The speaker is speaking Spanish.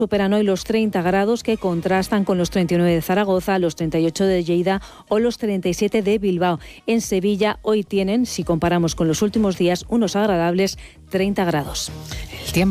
Superan hoy los 30 grados que contrastan con los 39 de Zaragoza, los 38 de Lleida o los 37 de Bilbao. En Sevilla hoy tienen, si comparamos con los últimos días, unos agradables 30 grados. El tiempo